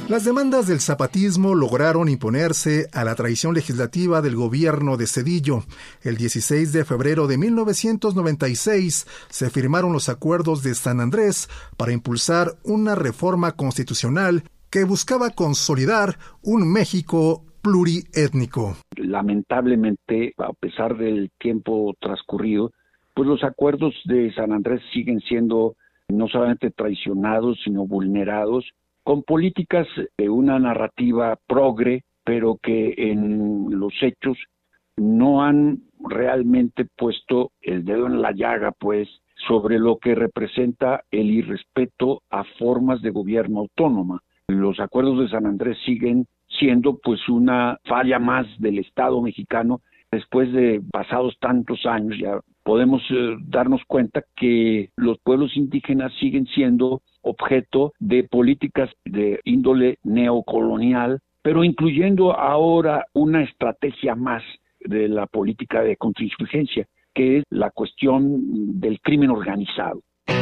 Las demandas del zapatismo lograron imponerse a la traición legislativa del gobierno de Zedillo. El 16 de febrero de 1996 se firmaron los acuerdos de San Andrés para impulsar una reforma constitucional que buscaba consolidar un México pluriétnico. Lamentablemente, a pesar del tiempo transcurrido, pues los acuerdos de San Andrés siguen siendo no solamente traicionados, sino vulnerados, con políticas de una narrativa progre, pero que en los hechos no han realmente puesto el dedo en la llaga, pues, sobre lo que representa el irrespeto a formas de gobierno autónoma. Los acuerdos de San Andrés siguen siendo, pues, una falla más del Estado mexicano. Después de pasados tantos años, ya podemos darnos cuenta que los pueblos indígenas siguen siendo objeto de políticas de índole neocolonial, pero incluyendo ahora una estrategia más de la política de contrainsurgencia, que es la cuestión del crimen organizado.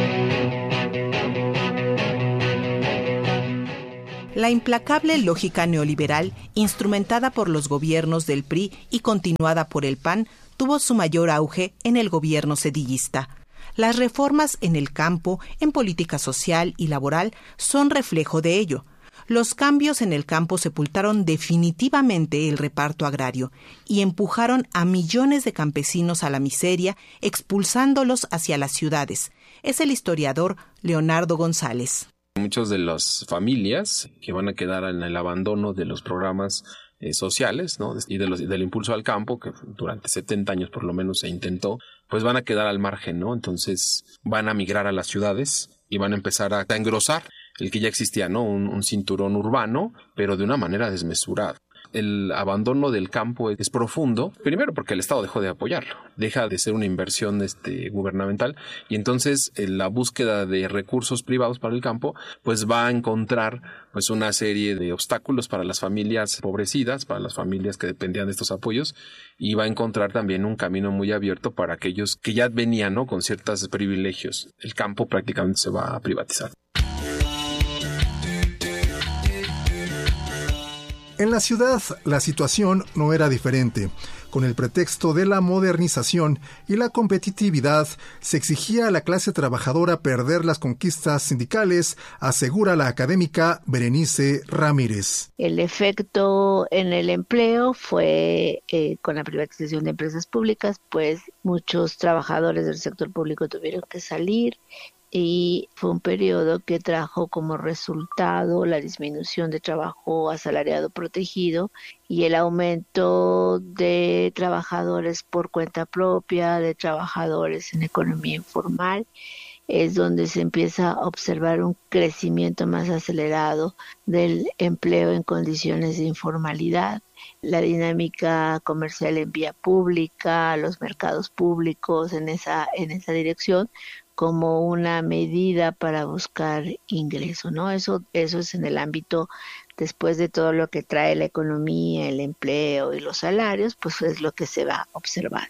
La implacable lógica neoliberal, instrumentada por los gobiernos del PRI y continuada por el PAN, tuvo su mayor auge en el gobierno zedillista. Las reformas en el campo, en política social y laboral, son reflejo de ello. Los cambios en el campo sepultaron definitivamente el reparto agrario y empujaron a millones de campesinos a la miseria, expulsándolos hacia las ciudades. Es el historiador Leonardo González. Muchas de las familias que van a quedar en el abandono de los programas sociales, ¿no? Y del impulso al campo, que durante 70 años por lo menos se intentó, pues van a quedar al margen, ¿no? Entonces van a migrar a las ciudades y van a empezar a engrosar el que ya existía, ¿no? Un cinturón urbano, pero de una manera desmesurada. El abandono del campo es profundo, primero porque el Estado dejó de apoyarlo, deja de ser una inversión gubernamental, y entonces la búsqueda de recursos privados para el campo pues va a encontrar pues una serie de obstáculos para las familias empobrecidas, para las familias que dependían de estos apoyos, y va a encontrar también un camino muy abierto para aquellos que ya venían, ¿no?, con ciertos privilegios. El campo prácticamente se va a privatizar. En la ciudad, la situación no era diferente. Con el pretexto de la modernización y la competitividad, se exigía a la clase trabajadora perder las conquistas sindicales, asegura la académica Berenice Ramírez. El efecto en el empleo fue con la privatización de empresas públicas, pues muchos trabajadores del sector público tuvieron que salir, y fue un periodo que trajo como resultado la disminución de trabajo asalariado protegido y el aumento de trabajadores por cuenta propia, de trabajadores en economía informal. Es donde se empieza a observar un crecimiento más acelerado del empleo en condiciones de informalidad. La dinámica comercial en vía pública, los mercados públicos en esa dirección, como una medida para buscar ingreso, ¿no? Eso es en el ámbito, después de todo lo que trae la economía, el empleo y los salarios, pues es lo que se va a observar.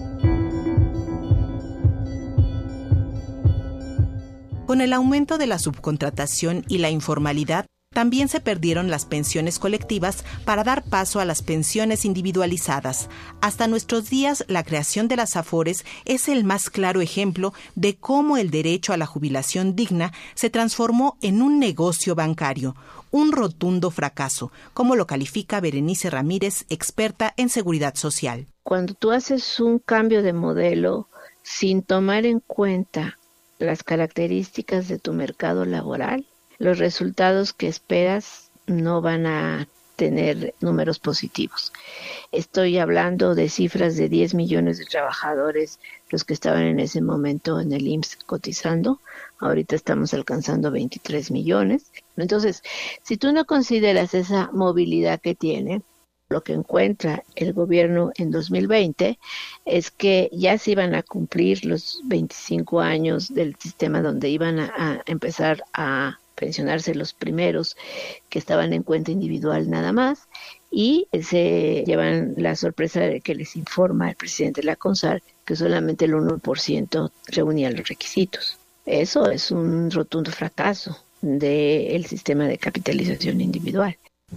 Con el aumento de la subcontratación y la informalidad, también se perdieron las pensiones colectivas para dar paso a las pensiones individualizadas. Hasta nuestros días, la creación de las AFORES es el más claro ejemplo de cómo el derecho a la jubilación digna se transformó en un negocio bancario, un rotundo fracaso, como lo califica Berenice Ramírez, experta en seguridad social. Cuando tú haces un cambio de modelo sin tomar en cuenta las características de tu mercado laboral, los resultados que esperas no van a tener números positivos. Estoy hablando de cifras de 10 millones de trabajadores, los que estaban en ese momento en el IMSS cotizando. Ahorita estamos alcanzando 23 millones. Entonces, si tú no consideras esa movilidad que tiene, lo que encuentra el gobierno en 2020 es que ya se iban a cumplir los 25 años del sistema donde iban a empezar a pensionarse los primeros que estaban en cuenta individual nada más, y se llevan la sorpresa de que les informa el presidente de la CONSAR que solamente el 1% reunía los requisitos. Eso es un rotundo fracaso. del sistema de capitalización individual.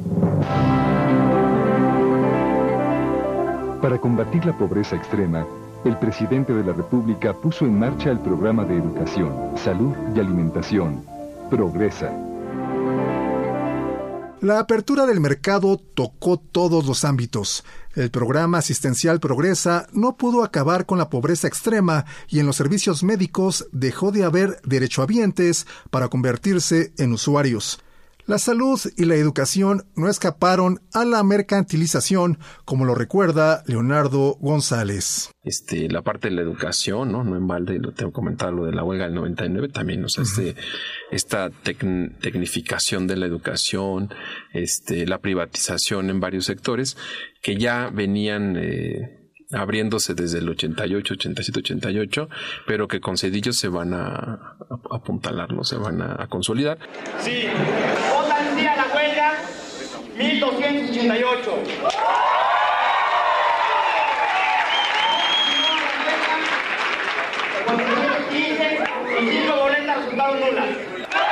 Para combatir la pobreza extrema, el presidente de la República puso en marcha el programa de educación, salud y alimentación, Progresa. La apertura del mercado tocó todos los ámbitos. El programa asistencial Progresa no pudo acabar con la pobreza extrema y en los servicios médicos dejó de haber derechohabientes para convertirse en usuarios. La salud y la educación no escaparon a la mercantilización, como lo recuerda Leonardo González. La parte de la educación, no en balde, lo tengo que comentar, lo de la huelga del 99 también, o sea, esta tecnificación de la educación, la privatización en varios sectores que ya venían abriéndose desde el 88, 87, 88, pero que con Zedillo se van a apuntalar, ¿no? Se van a consolidar. Sí, votan el día de la huelga, 1288. Y 5 boletas resultaron nulas.